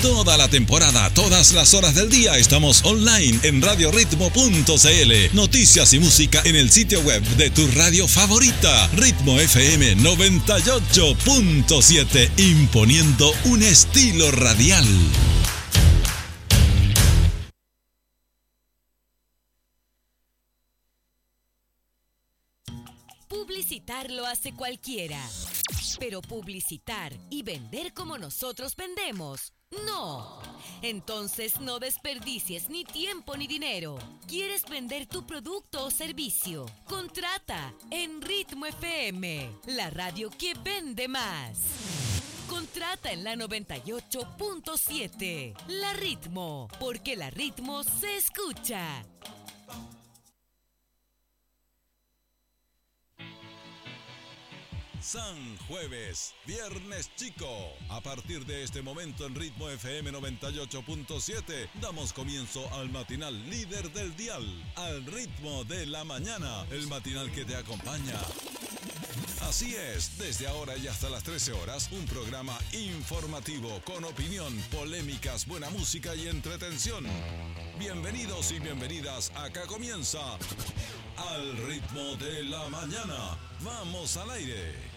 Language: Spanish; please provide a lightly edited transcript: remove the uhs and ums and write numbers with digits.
Toda la temporada, todas las horas del día estamos online en radioritmo.cl. Noticias y música en el sitio web de tu radio favorita. Ritmo FM 98.7, imponiendo un estilo radial. Publicitar lo hace cualquiera, pero publicitar y vender como nosotros vendemos, ¡no! Entonces no desperdicies ni tiempo ni dinero. ¿Quieres vender tu producto o servicio? Contrata en Ritmo FM, la radio que vende más. Contrata en la 98.7, la Ritmo, porque la Ritmo se escucha. San Jueves, Viernes Chico. A partir de este momento en Ritmo FM 98.7 damos comienzo al matinal líder del dial, al ritmo de la mañana, el matinal que te acompaña. Así es, desde ahora y hasta las 13 horas, un programa informativo con opinión, polémicas, buena música y entretención. Bienvenidos y bienvenidas, acá comienza Al Ritmo de la Mañana. Vamos al aire.